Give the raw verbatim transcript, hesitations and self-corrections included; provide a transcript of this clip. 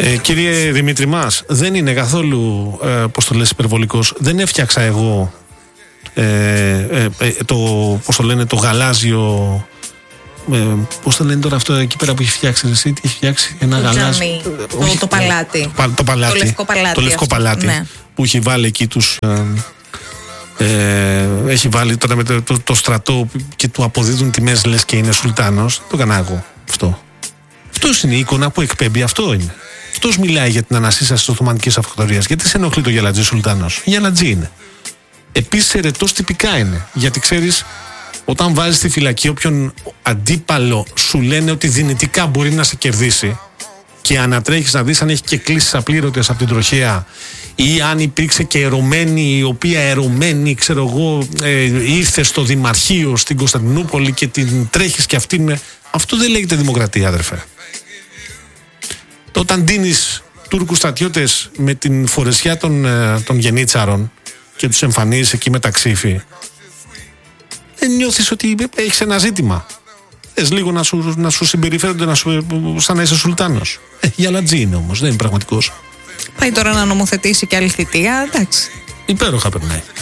Ε, κύριε Δημήτρη μας, δεν είναι καθόλου, ε, πώς το λες, υπερβολικός. Δεν έφτιαξα εγώ ε, ε, ε, το, πώς το λένε, το γαλάζιο, ε, πώς το λένε τώρα αυτό εκεί πέρα που έχει φτιάξει εσύ, τι έχει φτιάξει, ένα το γαλάζιο. Τζάμι, το, όχι, το παλάτι. Το, το παλάτι. Το λευκό παλάτι. Το λευκό παλάτι, ναι. Που έχει βάλει εκεί τους... Ε, Ε, έχει βάλει τώρα με το, το, το στρατό και του αποδίδουν τιμές, λες και είναι σουλτάνος. Το έκανα εγώ αυτό. Αυτός είναι η εικόνα που εκπέμπει, αυτό είναι. Αυτός μιλάει για την ανασύσταση της Οθωμανικής Αυτοκρατορίας. Γιατί σε ενοχλεί το γελατζή σουλτάνος? Γελατζή είναι. Επίσης ερετός τυπικά είναι. Γιατί ξέρεις, όταν βάζεις στη φυλακή όποιον αντίπαλο σου λένε ότι δυνητικά μπορεί να σε κερδίσει και ανατρέχεις να δεις αν έχει και κλήσεις απλήρωτες από την τροχέα ή αν υπήρξε και ερωμένη, η οποία ερωμένη, ξέρω εγώ, ε, ήρθε στο Δημαρχείο στην Κωνσταντινούπολη και την τρέχεις και αυτή με... Αυτό δεν λέγεται δημοκρατία, αδερφέ. Όταν ντύνεις Τούρκους στρατιώτες με την φορεσιά των, των γενίτσαρων και τους εμφανίζεις εκεί με τα ξύφη, δεν νιώθεις ότι έχεις ένα ζήτημα. Θες λίγο να σου, να σου συμπεριφέρονται να σου, σαν να είσαι σουλτάνος. Ε, γυαλατζή είναι όμως, δεν είναι πραγματικός. Πάει τώρα να νομοθετήσει και άλλη θητεία, εντάξει. Υπέροχα περνάει.